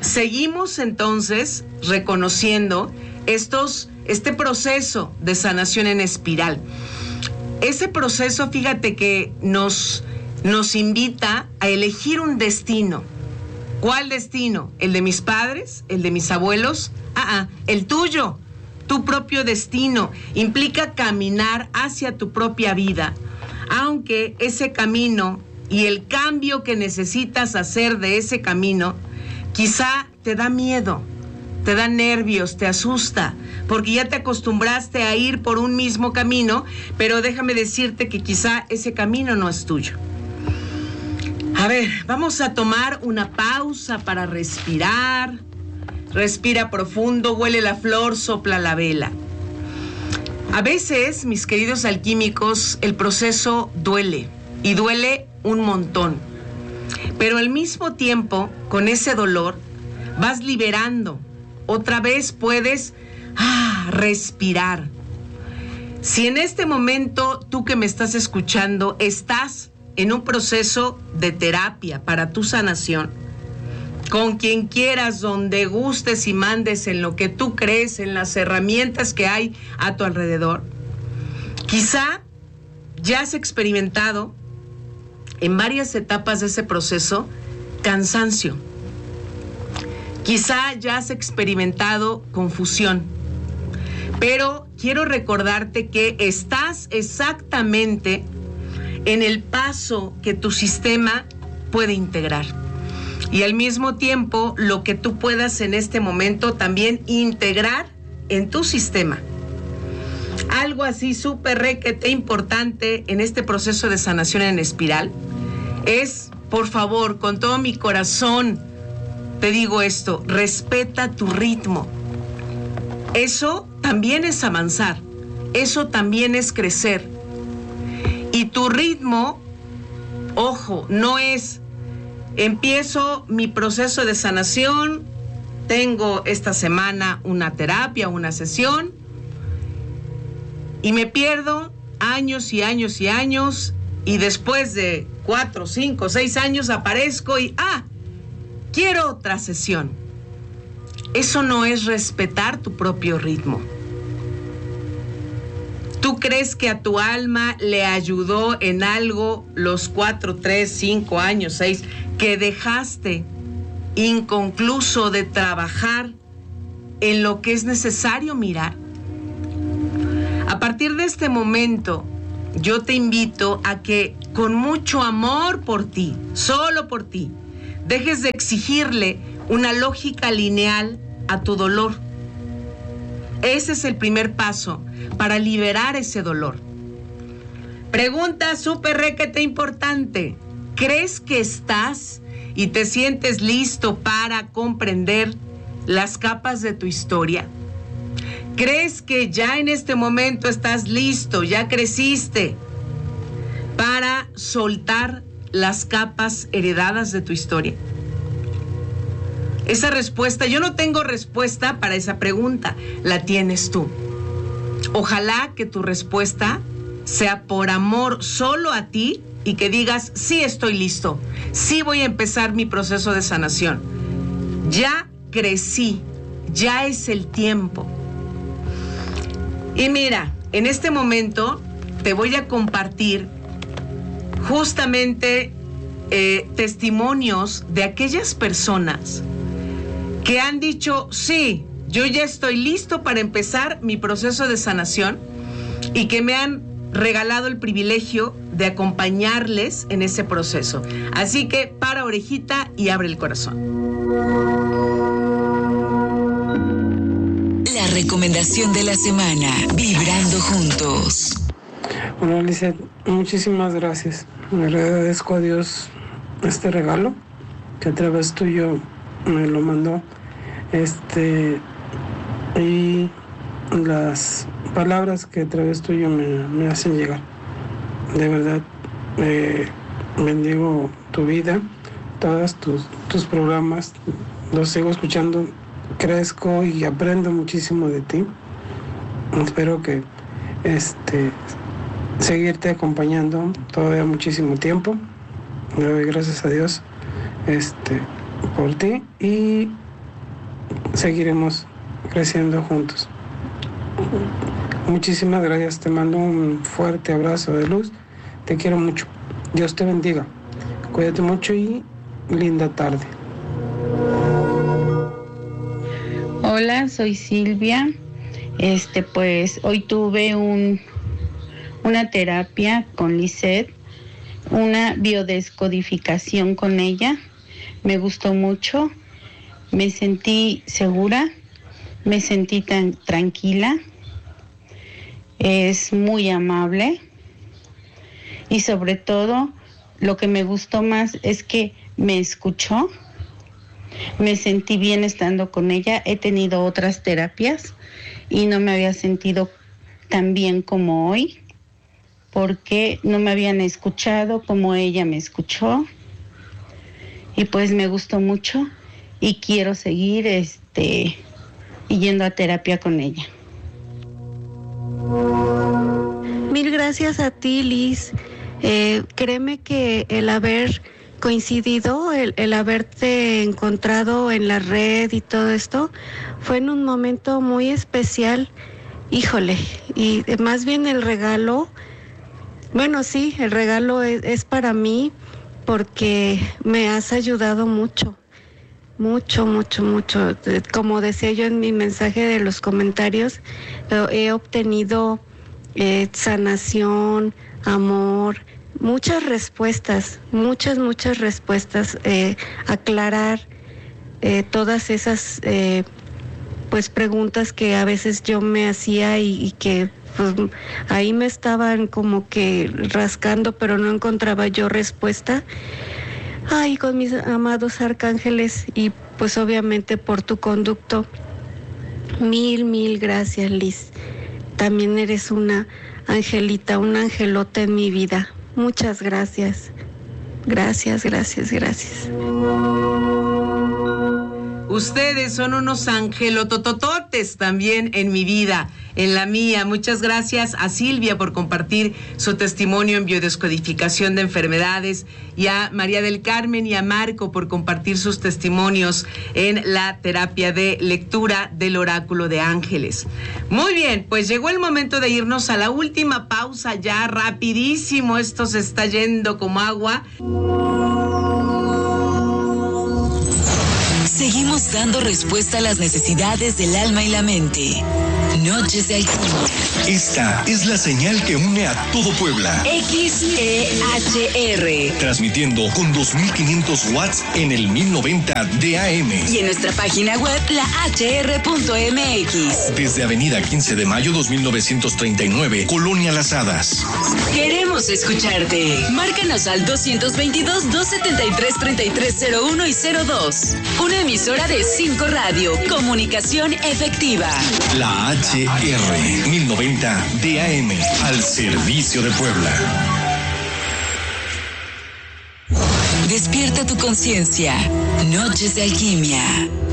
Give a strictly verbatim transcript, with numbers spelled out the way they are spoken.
Seguimos entonces reconociendo estos, este proceso de sanación en espiral. Ese proceso, fíjate que nos, nos invita a elegir un destino. ¿Cuál destino? ¿El de mis padres? ¿El de mis abuelos? Ah, ah, el tuyo, tu propio destino. Implica caminar hacia tu propia vida, aunque ese camino y el cambio que necesitas hacer de ese camino quizá te da miedo, te da nervios, te asusta, porque ya te acostumbraste a ir por un mismo camino, pero déjame decirte que quizá ese camino no es tuyo. A ver, vamos a tomar una pausa para respirar. Respira profundo, huele la flor, sopla la vela. A veces, mis queridos alquímicos, el proceso duele, y duele un montón. Pero al mismo tiempo, con ese dolor, vas liberando. Otra vez puedes ah, respirar. Si en este momento, tú que me estás escuchando, estás en un proceso de terapia para tu sanación, con quien quieras, donde gustes y mandes, en lo que tú crees, en las herramientas que hay a tu alrededor, quizá ya has experimentado en varias etapas de ese proceso cansancio. Quizá ya has experimentado confusión, pero quiero recordarte que estás exactamente en el paso que tu sistema puede integrar. Y al mismo tiempo, lo que tú puedas en este momento también integrar en tu sistema. Algo así súper requete importante en este proceso de sanación en espiral es, por favor, con todo mi corazón, te digo esto, respeta tu ritmo. Eso también es avanzar, eso también es crecer. Y tu ritmo, ojo, no es, empiezo mi proceso de sanación, tengo esta semana una terapia, una sesión, y me pierdo años y años y años, y después de cuatro, cinco, seis años aparezco y, ah, quiero otra sesión. Eso no es respetar tu propio ritmo. ¿Tú crees que a tu alma le ayudó en algo los cuatro, tres, cinco años, seis, que dejaste inconcluso de trabajar en lo que es necesario mirar? A partir de este momento, yo te invito a que con mucho amor por ti, solo por ti, dejes de exigirle una lógica lineal a tu dolor. Ese es el primer paso para liberar ese dolor. Pregunta súper requete importante. ¿Crees que estás y te sientes listo para comprender las capas de tu historia? ¿Crees que ya en este momento estás listo, ya creciste para soltar las capas heredadas de tu historia? Esa respuesta, yo no tengo respuesta para esa pregunta, la tienes tú. Ojalá que tu respuesta sea por amor solo a ti y que digas, sí estoy listo, sí voy a empezar mi proceso de sanación. Ya crecí, ya es el tiempo. Y mira, en este momento te voy a compartir justamente eh, testimonios de aquellas personas que han dicho, sí, yo ya estoy listo para empezar mi proceso de sanación y que me han regalado el privilegio de acompañarles en ese proceso. Así que para orejita y abre el corazón. La recomendación de la semana, vibrando juntos. Bueno, Lizeth, muchísimas gracias. Le agradezco a Dios este regalo que a través tuyo me lo mandó. Este, y las palabras que a través tuyo me, me hacen llegar. De verdad, eh, bendigo tu vida, todos tus, tus programas, los sigo escuchando, crezco y aprendo muchísimo de ti. Espero que este, seguirte acompañando todavía muchísimo tiempo. Le doy gracias a Dios este, por ti y seguiremos creciendo juntos. Muchísimas gracias, te mando un fuerte abrazo de luz, te quiero mucho, Dios te bendiga, cuídate mucho y linda tarde. Hola, soy Silvia. Este, pues hoy tuve un, una terapia con Lisette, una biodescodificación con ella. Me gustó mucho, me sentí segura, me sentí tan tranquila. Es muy amable y sobre todo lo que me gustó más es que me escuchó. Me sentí bien estando con ella. He tenido otras terapias y no me había sentido tan bien como hoy, porque no me habían escuchado como ella me escuchó. Y pues me gustó mucho y quiero seguir este, yendo a terapia con ella. Mil gracias a ti, Liz. Eh, créeme que el haber coincidido, el, el haberte encontrado en la red y todo esto, fue en un momento muy especial. Híjole, y más bien el regalo, bueno, sí, el regalo es, es para mí porque me has ayudado mucho, mucho, mucho, mucho. Como decía yo en mi mensaje de los comentarios, he obtenido eh, sanación, amor, muchas respuestas, muchas, muchas respuestas, eh, aclarar eh, todas esas eh, pues preguntas que a veces yo me hacía y, y que pues, ahí me estaban como que rascando, pero no encontraba yo respuesta. Ay, con mis amados arcángeles y pues obviamente por tu conducto. Mil, mil gracias, Liz. También eres una angelita, un angelote en mi vida. Muchas gracias. Gracias, gracias, gracias. Ustedes son unos angelototototes también en mi vida, en la mía. Muchas gracias a Silvia por compartir su testimonio en biodescodificación de enfermedades, y a María del Carmen y a Marco por compartir sus testimonios en la terapia de lectura del oráculo de ángeles. Muy bien, pues llegó el momento de irnos a la última pausa ya rapidísimo. Esto se está yendo como agua. Seguimos dando respuesta a las necesidades del alma y la mente. Noches de Alquimia. Esta es la señal que une a todo Puebla. X E H R. Transmitiendo con dos mil quinientos watts en el mil noventa de A M. Y en nuestra página web, la h r punto m x. Desde Avenida quince de mayo dos mil novecientos treinta y nueve, Colonia Las Hadas. Queremos escucharte. Márcanos al dos veintidós, doscientos setenta y tres, treinta y tres cero uno y cero dos. Una emisora de cinco Radio. Comunicación efectiva. La H R mil noventa de A M, al servicio de Puebla. Despierta tu conciencia. Noches de Alquimia.